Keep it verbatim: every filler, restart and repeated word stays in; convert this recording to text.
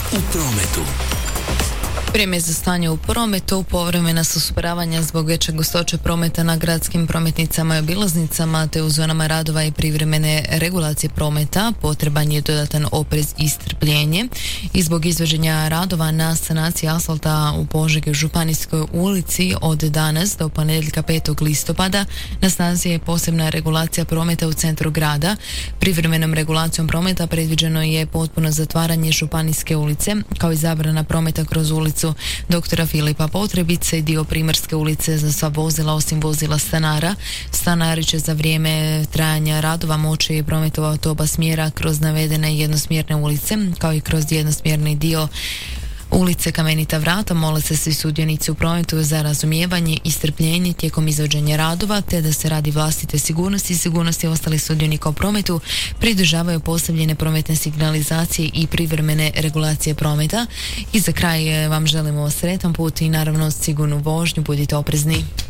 u prometu. Vrijeme za stanje u prometu, povremena su usporavanja zbog veće gustoće prometa na gradskim prometnicama i obilaznicama, te u zonama radova i privremene regulacije prometa potreban je dodatan oprez i strpljenje. I zbog izvođenja radova na sanaciji asfalta u Požegi u Županijskoj ulici od danas do ponedjeljka petog listopada na snazi je posebna regulacija prometa u centru grada. Privremenom regulacijom prometa predviđeno je potpuno zatvaranje Županijske ulice, kao i zabrana prometa kroz ulicu doktora Filipa Potrebice i dio Primorske ulice za sva vozila osim vozila stanara. Stanari će za vrijeme trajanja radova moći prometovati oba smjera kroz navedene jednosmjerne ulice, kao i kroz jednosmjerni dio ulice Kamenita vrata. Mole se svi sudionici u prometu za razumijevanje i strpljenje tijekom izvođenja radova, te da se radi vlastite sigurnosti i sigurnosti ostalih sudionika u prometu pridržavaju postavljene prometne signalizacije i privremene regulacije prometa. I za kraj vam želimo sretan put i naravno sigurnu vožnju, budite oprezni.